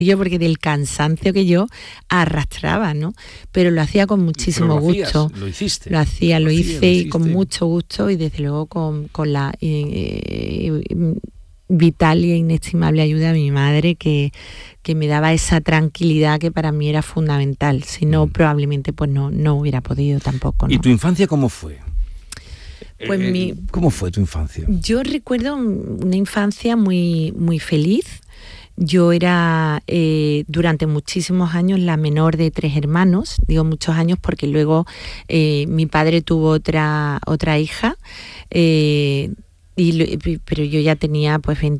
yo porque del cansancio que yo arrastraba, ¿no? Pero lo hacía con muchísimo gusto. Lo hiciste. Lo hice y con mucho gusto y desde luego con la vital e inestimable ayuda de mi madre que me daba esa tranquilidad que para mí era fundamental. Si no, probablemente pues no hubiera podido tampoco, ¿no? ¿Y tu infancia cómo fue? Pues ¿Cómo fue tu infancia? Yo recuerdo una infancia muy, muy feliz. Yo era durante muchísimos años la menor de 3 hermanos, digo muchos años porque luego mi padre tuvo otra hija, pero yo ya tenía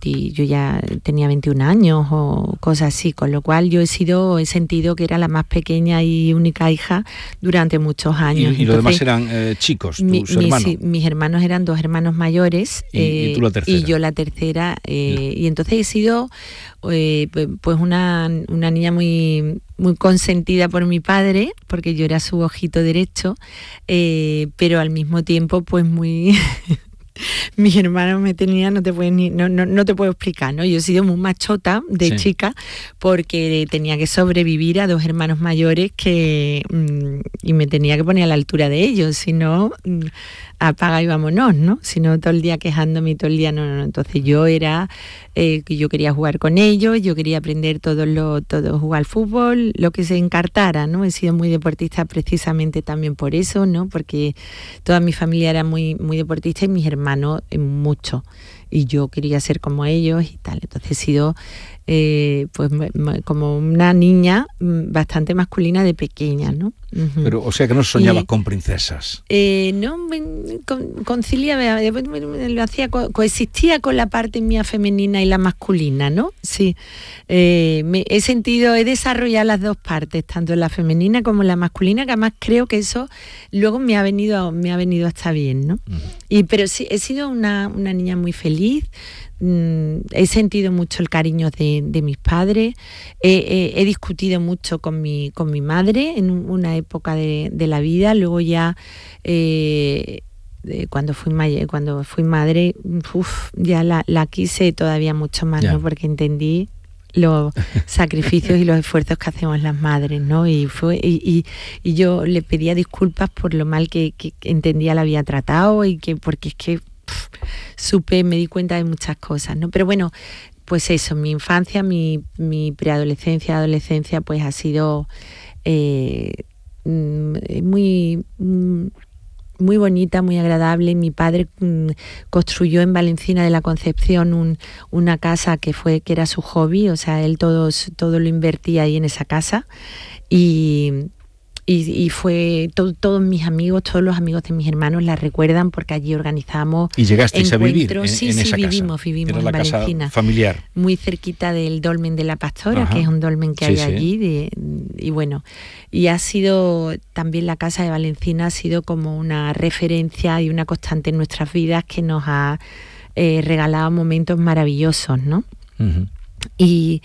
21 años o cosas así, con lo cual yo he sentido que era la más pequeña y única hija durante muchos años. ¿Y los demás eran chicos, tus hermanos? Mis hermanos eran 2 hermanos mayores ¿Y tú la tercera? Y yo la tercera, y entonces he sido pues una niña muy, muy consentida por mi padre, porque yo era su ojito derecho, pero al mismo tiempo pues muy... Mis hermanos me tenían, no te puedo explicar, ¿no? Yo he sido muy machota de chica porque tenía que sobrevivir a 2 hermanos mayores y me tenía que poner a la altura de ellos, si no, apaga y vámonos, ¿no? Si no, todo el día quejándome y todo el día no. Entonces yo yo quería jugar con ellos, yo quería aprender todo jugar al fútbol, lo que se encartara, ¿no? He sido muy deportista precisamente también por eso, ¿no? Porque toda mi familia era muy, muy deportista y mis hermanos mucho. Y yo quería ser como ellos y tal. Entonces he sido pues como una niña bastante masculina de pequeña, ¿no? Uh-huh. Pero, o sea que no soñabas con princesas. No, conciliaba, lo hacía, coexistía con la parte mía femenina y la masculina, ¿no? Sí. He desarrollado las 2 partes, tanto la femenina como la masculina, que además creo que eso luego me ha venido hasta bien, ¿no? Uh-huh. Pero sí, he sido una niña muy feliz. He sentido mucho el cariño de mis padres, he discutido mucho con mi madre en una época de la vida, luego ya cuando fui madre, ya la quise todavía mucho más, ¿no? Porque entendí los sacrificios y los esfuerzos que hacemos las madres, ¿no? Y yo le pedía disculpas por lo mal que entendía la había tratado porque es que me di cuenta de muchas cosas, ¿no? Pero bueno, pues eso, mi infancia, mi preadolescencia, adolescencia, pues ha sido muy, muy bonita, muy agradable. Mi padre construyó en Valencina de la Concepción una casa que era su hobby, o sea, él todo lo invertía ahí en esa casa y fue todos mis amigos, todos los amigos de mis hermanos la recuerdan porque allí organizamos ¿Y llegasteis encuentros. a vivir en esa vivimos Era en la Valencina, casa familiar, muy cerquita del Dolmen de la Pastora. Ajá. Que es un dolmen que hay allí, y bueno, y ha sido también la casa de Valencina, ha sido como una referencia y una constante en nuestras vidas que nos ha regalado momentos maravillosos, ¿no? Uh-huh. Y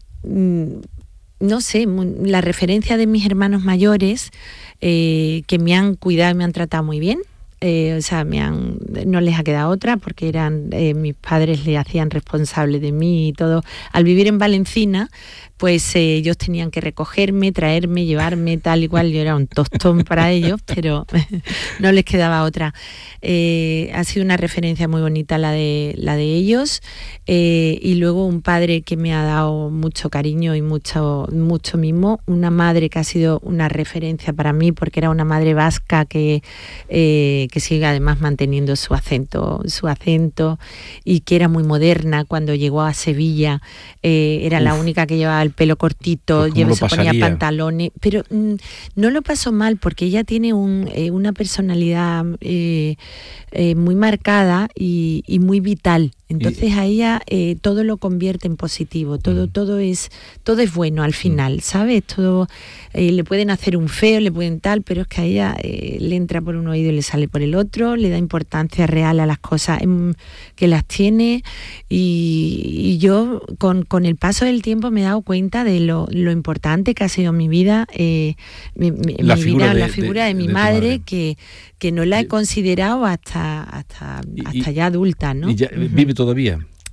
no sé, la referencia de mis hermanos mayores que me han cuidado y me han tratado muy bien. O sea, no les ha quedado otra porque mis padres le hacían responsable de mí y todo. Al vivir en Valencina, pues ellos tenían que recogerme, traerme, llevarme, tal y cual. Yo era un tostón para ellos, pero no les quedaba otra. Ha sido una referencia muy bonita la de ellos, y luego un padre que me ha dado mucho cariño y mucho mimo, una madre que ha sido una referencia para mí porque era una madre vasca que sigue además manteniendo su acento y que era muy moderna. Cuando llegó a Sevilla era la única que llevaba el pelo cortito, se ponía pantalones, pero no lo pasó mal porque ella tiene una personalidad muy marcada y muy vital. Entonces a ella todo lo convierte en positivo, todo es bueno al final, ¿sabes? Todo le pueden hacer un feo, le pueden tal, pero es que a ella le entra por un oído y le sale por el otro, le da importancia real a las cosas que las tiene, y yo con el paso del tiempo me he dado cuenta de lo importante que ha sido mi vida, la figura de mi madre, que no la he considerado hasta ya adulta, ¿no? ¿Y ya vive todavía?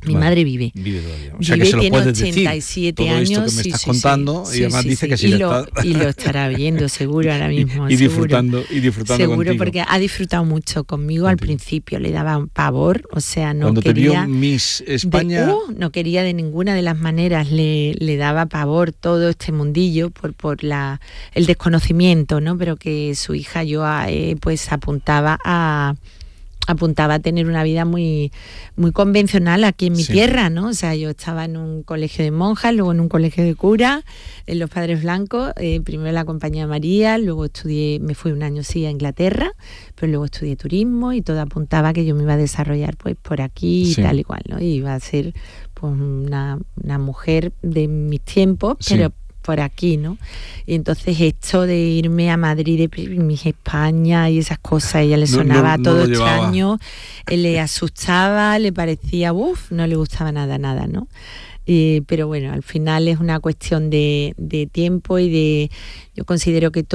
Mi madre vive. Vive todavía. O sea, que se lo tiene puedes 87 decir, años. Todo esto que me estás contando, y además dice que sí y lo estará viendo seguro ahora mismo. y disfrutando seguro, contigo. Porque ha disfrutado mucho conmigo al principio. Le daba un pavor, o sea, no Cuando quería... Cuando te vio Miss España... no quería de ninguna de las maneras. Le daba pavor todo este mundillo por el desconocimiento, ¿no? Pero que su hija pues apuntaba a tener una vida muy, muy convencional aquí en mi tierra, ¿no? O sea, yo estaba en un colegio de monjas, luego en un colegio de curas, en los Padres Blancos, primero en la Compañía de María, luego me fui un año a Inglaterra, pero luego estudié turismo y todo apuntaba que yo me iba a desarrollar pues por aquí y tal y cual, ¿no? Y iba a ser pues una mujer de mis tiempos, pero por aquí, ¿no? Y entonces esto de irme a Madrid, de Miss España y esas cosas, a ella le sonaba todo extraño, le asustaba, le parecía, no le gustaba nada, ¿no? Pero bueno, al final es una cuestión de tiempo y yo considero que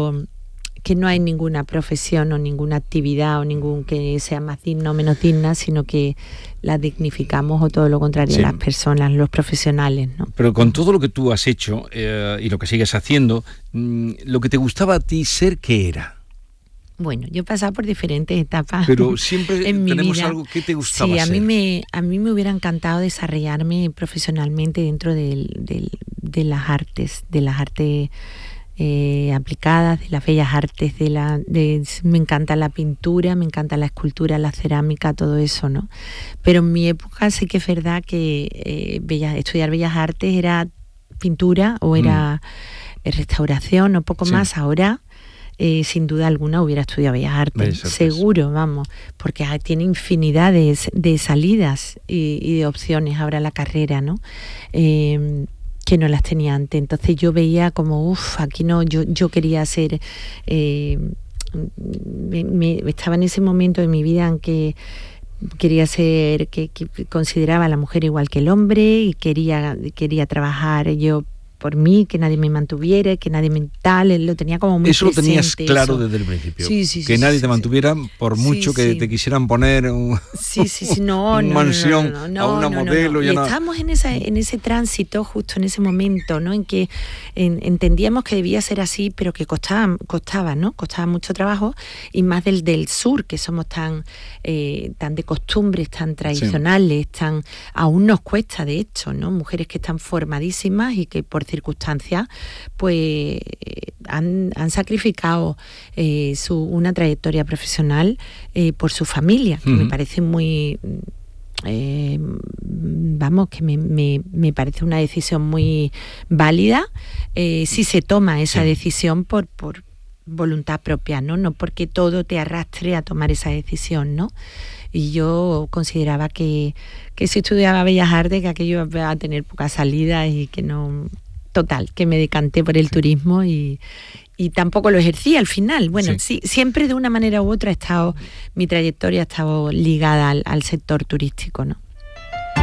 no hay ninguna profesión o ninguna actividad o ningún que sea más digna o menos digna, sino que la dignificamos o todo lo contrario, las personas, los profesionales, ¿no? Pero con todo lo que tú has hecho y lo que sigues haciendo, lo que te gustaba a ti ser, ¿qué era? Bueno, yo he pasado por diferentes etapas. Pero siempre en tenemos vida. Algo que te gustaba ser. Sí, a mí me hubiera encantado desarrollarme profesionalmente dentro de las artes, aplicadas, de las bellas artes, me encanta la pintura, me encanta la escultura, la cerámica, todo eso, ¿no? Pero en mi época sí que es verdad que estudiar bellas artes era pintura o era restauración o poco más. Ahora, sin duda alguna, hubiera estudiado bellas artes, seguro, vamos, porque tiene infinidad de salidas y de opciones ahora la carrera, ¿no? Que no las tenía antes. Entonces yo veía como, aquí no, yo quería ser, estaba en ese momento de mi vida en que quería ser, que consideraba a la mujer igual que el hombre y quería trabajar yo por mí, que nadie me mantuviera, que nadie me lo tenía como muy presente. Eso lo tenías claro desde el principio. Que nadie te mantuviera por mucho que te quisieran poner una mansión a una modelo. Y estábamos en ese tránsito, justo en ese momento, ¿no? En que entendíamos que debía ser así, pero que costaba, ¿no? Costaba mucho trabajo, y más del sur, que somos tan de costumbres, tan tradicionales, aún nos cuesta, de hecho, ¿no? Mujeres que están formadísimas y que por circunstancias pues han sacrificado una trayectoria profesional por su familia, que me parece muy que me parece una decisión muy válida si se toma esa decisión por voluntad propia, no porque todo te arrastre a tomar esa decisión, ¿no? Y yo consideraba que si estudiaba Bellas Artes, que aquello iba a tener pocas salidas y que no... Total, que me decanté por el turismo y tampoco lo ejercí al final. Bueno, sí, siempre de una manera u otra mi trayectoria ha estado ligada al sector turístico, ¿no?